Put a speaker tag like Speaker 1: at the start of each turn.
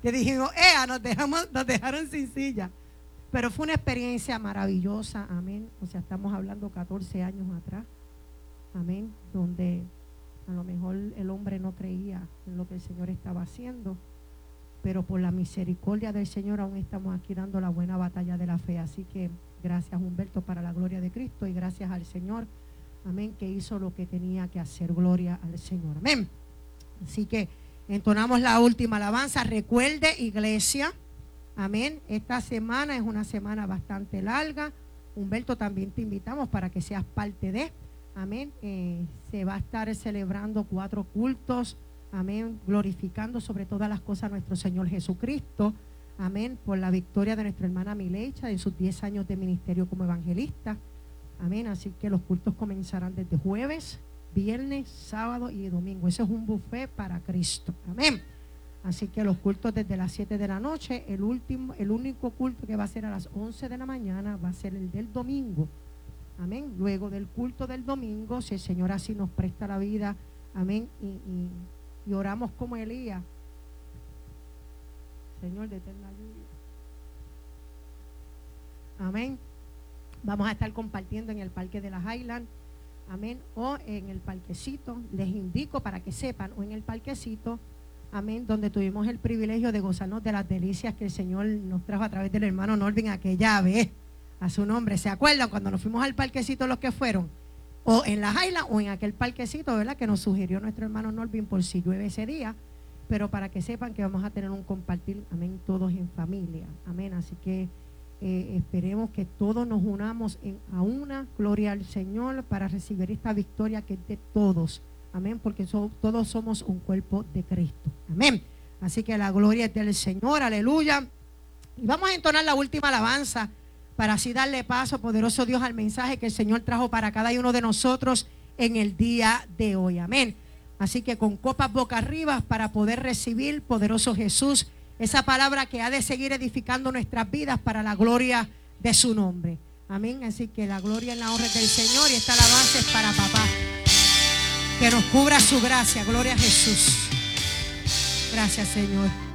Speaker 1: que dijimos, nos dejaron sin silla. Pero fue una experiencia maravillosa, amén. O sea, estamos hablando 14 años atrás, amén, donde a lo mejor el hombre no creía en lo que el Señor estaba haciendo, pero por la misericordia del Señor aún estamos aquí dando la buena batalla de la fe. Así que gracias, Humberto, para la gloria de Cristo, y gracias al Señor, amén, que hizo lo que tenía que hacer. Gloria al Señor, amén. Así que entonamos la última alabanza. Recuerde, iglesia, amén, esta semana es una semana bastante larga. Humberto, también te invitamos para que seas parte de, amén, se va a estar celebrando 4 cultos, amén, glorificando sobre todas las cosas a nuestro Señor Jesucristo, amén, por la victoria de nuestra hermana Milecha en sus 10 años de ministerio como evangelista, amén. Así que los cultos comenzarán desde jueves, viernes, sábado y domingo. Ese es un buffet para Cristo, amén. Así que los cultos desde las 7 de la noche, el único culto que va a ser a las 11 de la mañana va a ser el del domingo, amén. Luego del culto del domingo, si el Señor así nos presta la vida, amén, y oramos como Elías, Señor, detén la lluvia, amén. Vamos a estar compartiendo en el parque de las Highlands, amén, o en el parquecito. Les indico para que sepan, o en el parquecito, amén, donde tuvimos el privilegio de gozarnos de las delicias que el Señor nos trajo a través del hermano Norvin aquella vez, a su nombre. ¿Se acuerdan cuando nos fuimos al parquecito los que fueron? O en las Highlands o en aquel parquecito, ¿verdad?, que nos sugirió nuestro hermano Norvin por si llueve ese día. Pero para que sepan que vamos a tener un compartir, amén, todos en familia, amén. Así que esperemos que todos nos unamos a una, gloria al Señor, para recibir esta victoria que es de todos, amén, porque todos somos un cuerpo de Cristo, amén. Así que la gloria es del Señor, aleluya. Y vamos a entonar la última alabanza para así darle paso, poderoso Dios, al mensaje que el Señor trajo para cada uno de nosotros en el día de hoy, amén. Así que con copas boca arriba para poder recibir, poderoso Jesús, esa palabra que ha de seguir edificando nuestras vidas para la gloria de su nombre, amén. Así que la gloria y la honra es del Señor, y esta alabanza es para papá, que nos cubra su gracia. Gloria a Jesús. Gracias, Señor.